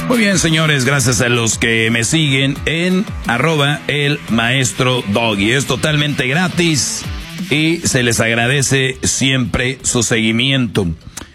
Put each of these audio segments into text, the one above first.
Muy bien, señores, gracias a los que me siguen en @elmaestrodoggy. Es totalmente gratis y se les agradece siempre su seguimiento.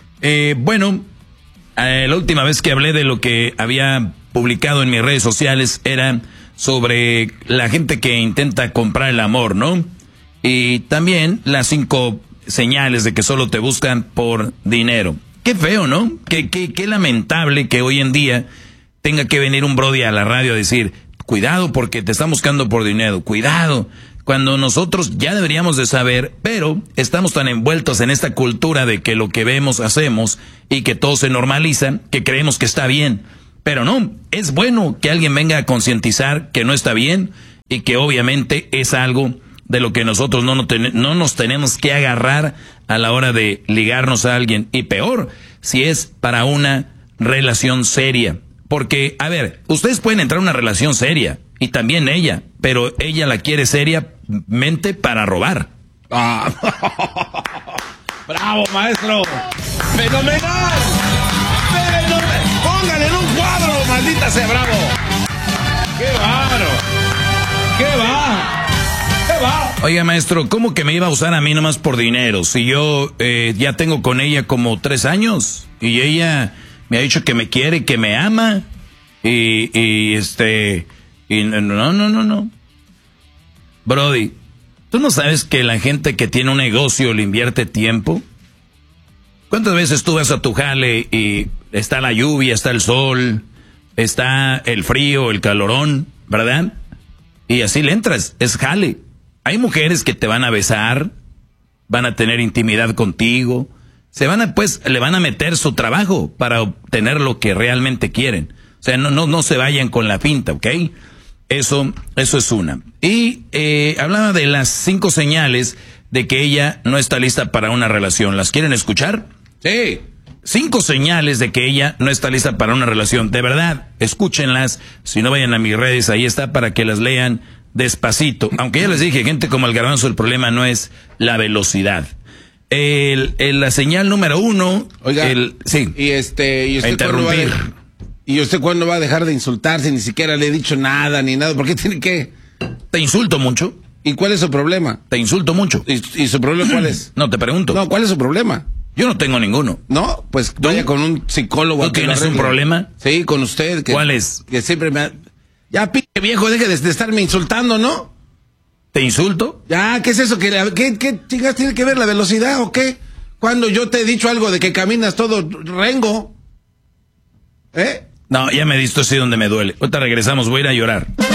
La última vez que hablé de lo que había publicado en mis redes sociales era sobre la gente que intenta comprar el amor, ¿no? Y también las 5 señales de que solo te buscan por dinero. Qué feo, ¿no? Qué lamentable que hoy en día tenga que venir un brody a la radio a decir, cuidado porque te están buscando por dinero, cuidado. Cuando nosotros ya deberíamos de saber, pero estamos tan envueltos en esta cultura de que lo que vemos hacemos y que todo se normaliza, que creemos que está bien. Pero no, es bueno que alguien venga a concientizar que no está bien y que obviamente es algo de lo que nosotros no nos tenemos que agarrar a la hora de ligarnos a alguien. Y peor, si es para una relación seria. Porque, a ver, ustedes pueden entrar a una relación seria, y también ella, pero ella la quiere seriamente para robar. ¡Bravo, maestro! ¡Fenomenal! ¡Póngale en un cuadro, maldita sea, bravo! ¡Qué bárbaro! ¡Qué va! Oiga, maestro, ¿cómo que me iba a usar a mí nomás por dinero? Si yo ya tengo con ella como 3 años y ella me ha dicho que me quiere, que me ama y no. Brody, ¿tú no sabes que la gente que tiene un negocio le invierte tiempo? ¿Cuántas veces tú vas a tu jale y está la lluvia, está el sol, está el frío, el calorón, ¿verdad? Y así le entras, es jale. Hay mujeres que te van a besar, van a tener intimidad contigo, le van a meter su trabajo para obtener lo que realmente quieren. O sea, no se vayan con la finta, ¿ok? Eso es una. Y hablaba de las 5 señales de que ella no está lista para una relación. ¿Las quieren escuchar? Sí. 5 señales de que ella no está lista para una relación. De verdad, escúchenlas. Si no, vayan a mis redes, ahí está para que las lean despacito. Aunque ya les dije, gente como el Garbanzo, el problema no es la velocidad. La señal número 1. Oiga, sí. ¿Y usted interrumpir. ¿Y usted cuándo va a dejar de insultarse? Ni siquiera le he dicho nada, ni nada. ¿Por qué tiene que...? Te insulto mucho. ¿Y cuál es su problema? Te insulto mucho. ¿Y su problema cuál es? No, te pregunto. No, ¿cuál es su problema? Yo no tengo ninguno. No, pues vaya con un psicólogo. ¿Tú tienes un problema? Sí, con usted. ¿Cuál es? Que siempre me ha... Ya, viejo, deje de estarme insultando, ¿no? ¿Te insulto? Ya, ¿qué es eso? ¿Qué chingas tiene que ver la velocidad o qué? Cuando yo te he dicho algo de que caminas todo rengo. ¿Eh? No, ya me diste así donde me duele. Ahorita regresamos, voy a ir a llorar.